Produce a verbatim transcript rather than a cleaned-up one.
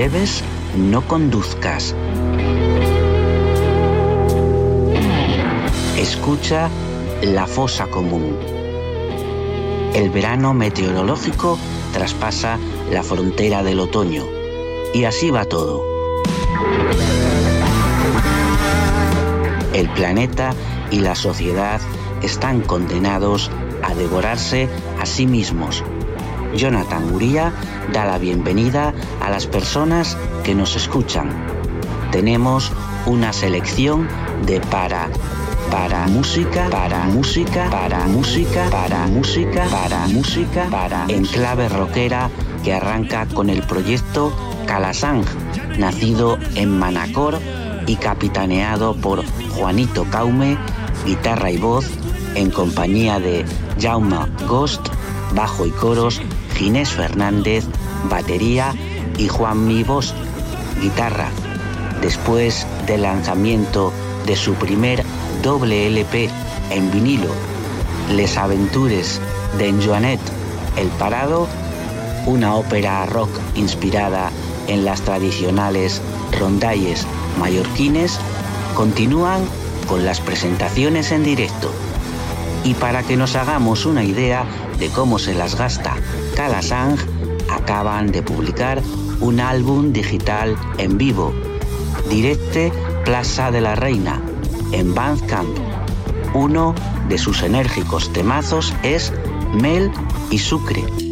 bebes, no conduzcas. Escucha la fosa común. El verano meteorológico traspasa la frontera del otoño. Y así va todo. El planeta y la sociedad están condenados a devorarse a sí mismos. Jonathan Uría da la bienvenida a las personas que nos escuchan. Tenemos una selección de para, para música, para música, para música, para música, para música, para en clave rockera que arranca con el proyecto Calasang, nacido en Manacor y capitaneado por Juanito Caume, guitarra y voz, en compañía de Jaume Ghost, bajo y coros, Ginés Fernández, batería y Juanmi Bosch, guitarra. Después del lanzamiento de su primer doble L P en vinilo, Les Aventures d'en Joanet el Parado, una ópera rock inspirada en las tradicionales rondalles mallorquines, continúan con las presentaciones en directo. Y para que nos hagamos una idea de cómo se las gasta Calasang, acaban de publicar un álbum digital en vivo, Directe Plaça de la Reina, en Bandcamp. Uno de sus enérgicos temazos es Mel y Sucre.